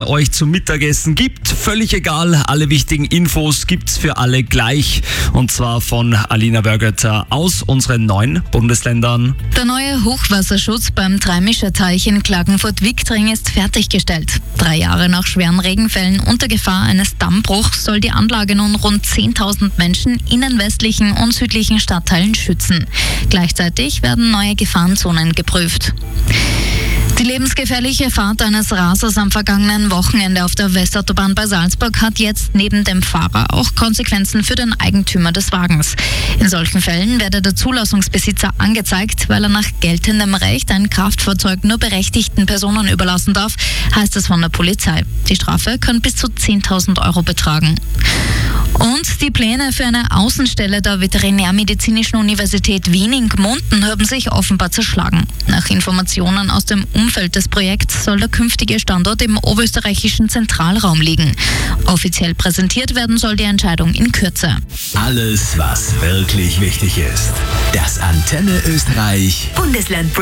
euch zum Mittagessen gibt. Völlig egal, alle wichtigen Infos gibt's für alle gleich. Und zwar von Alina Bergerter aus unseren 9 Bundesländern. Der neue Hochwasserschutz beim Dreimischerteich in Klagenfurt-Wickdring ist fertiggestellt. 3 Jahre nach schweren Regenfällen unter Gefahr eines Dammbruchs soll die Anlage nun rund 10.000 Menschen in den westlichen und südlichen Stadtteilen schützen. Gleichzeitig werden neue Gefahrenzonen geprüft. Die lebensgefährliche Fahrt eines Rasers am vergangenen Wochenende auf der Westautobahn bei Salzburg hat jetzt neben dem Fahrer auch Konsequenzen für den Eigentümer des Wagens. In solchen Fällen werde der Zulassungsbesitzer angezeigt, weil er nach geltendem Recht ein Kraftfahrzeug nur berechtigten Personen überlassen darf, heißt es von der Polizei. Die Strafe kann bis zu 10.000 Euro betragen. Und die Pläne für eine Außenstelle der Veterinärmedizinischen Universität Wien in Gmunden haben sich offenbar zerschlagen. Nach Informationen aus dem Umfeld des Projekts soll der künftige Standort im oberösterreichischen Zentralraum liegen. Offiziell präsentiert werden soll die Entscheidung in Kürze. Alles, was wirklich wichtig ist. Das Antenne Österreich Bundesland